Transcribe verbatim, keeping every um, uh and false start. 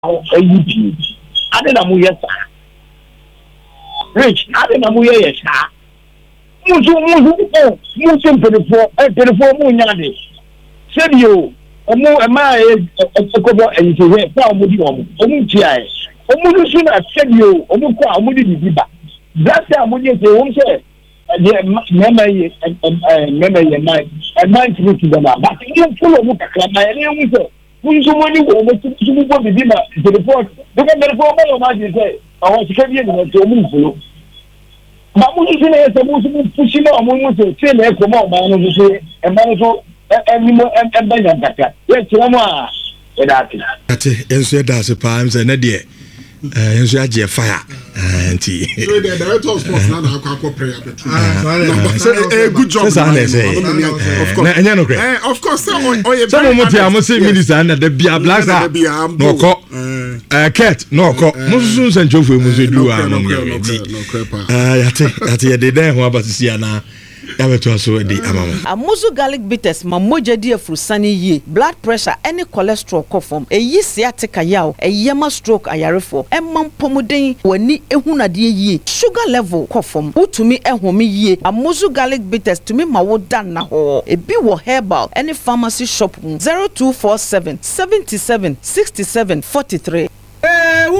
ayi bi ade na mo yɛ saa rich ade na mo yɛ yɛ saa musu musu oh musu mpelefo eh pelefo mo nya de sɛbi o ɔmo ɛma ɛ ɛkɔbɔ ɛyisɛhɛ fa ɔmo di ɔmo ɔmo tia ɛ ɔmo no so na sɛbi o ɔmo kɔ a ɔmo di bibi ba dase a mo di sɛ wɔn sɛ ɛdeɛ mɛmɛ yɛ ɛ mɛmɛ yɛ nan ɛman tiri ti dɛm a bati yɛn fɔlɔ ɔmo kakra na yɛn yɛn sɛ musu mo ni wɔ ɔmo tutu mo bɔ bibi ma pelefo dɔkɛ pelefo ɔmo yɛ ɔmo adi sɛ ɔwɔ sika bi yɛ ni wɔn ti ɔmo nfolo ma mo nso na yɛ sɛ mo nso mo pusi na ɔmo mo sɛ tie na ɛkɔ ma ɔmo ano nso ɛma nso ɛni mo ɛbɛ nya nkata yɛ kyerɛ mo a ɛda ase. ate nso ɛda ase paa nso ɛnɛ deɛ ɛɛ nso agye fire ɛɛ nti. so the director of sports na na akɔ akɔ prayer betu. good job. sisan na ɛsɛ of course na ɛnyɛ no kɛ. of course sɛ ɔyɛ. sɛ mo mo ti a mo se minister na de bia black star na ɔkɔ ɛɛ ket na ɔkɔ mo soso nsɛnkyɛwfo mu nso duru a no nyɛ nti ɛɛ yate yate yɛ de dan ho abasisi ana. Amuzu garlic bitters ma moja di afurusani ye blood pressure any cholesterol kofom eyi sciatica yaw eyema stroke ayarefo emma pomuden wani ehunade ye sugar level kofom utumi ehome ye Amuzu garlic bitters tumi ma wo dan na ho ebi wo herbal any pharmacy shop zero two four seven seven seven six seven four three.